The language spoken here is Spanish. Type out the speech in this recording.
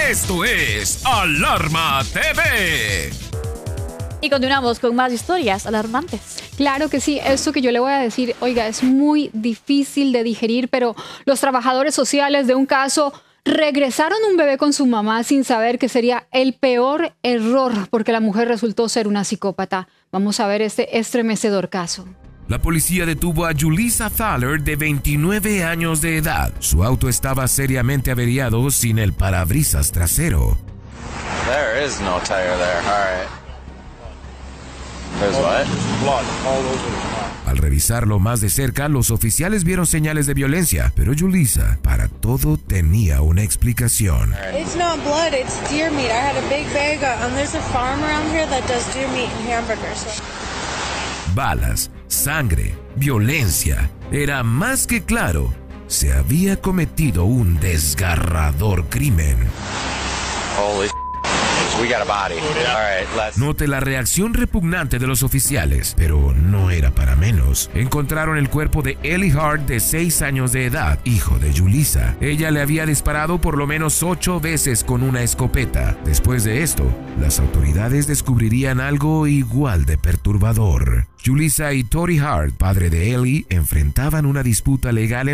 Esto es Alarma TV. Y continuamos con más historias alarmantes. Claro que sí, esto que yo le voy a decir, oiga, es muy difícil de digerir, pero los trabajadores sociales de un caso regresaron un bebé con su mamá sin saber que sería el peor error porque la mujer resultó ser una psicópata. Vamos a ver este estremecedor caso. La policía detuvo a Julissa Thaler, de 29 años de edad. Su auto estaba seriamente averiado sin el parabrisas trasero. There is no tire there. All right. There's what? Blood all over the car. Al revisarlo más de cerca, los oficiales vieron señales de violencia, pero Julissa, para todo, tenía una explicación. It's not blood, it's deer meat. I had a big bag there's a farm around here that does deer meat and hamburgers. Balas, sangre, violencia. Era más que claro, se había cometido un desgarrador crimen. Holy shit. We got a body. All right, let's... Note la reacción repugnante de los oficiales, pero no era para menos. Encontraron el cuerpo de Ellie Hart, de 6 años de edad, hijo de Julissa. Ella le había disparado por lo menos 8 veces con una escopeta. Después de esto, las autoridades descubrirían algo igual de perturbador. Julissa y Tory Hart, padre de Ellie, enfrentaban una disputa legal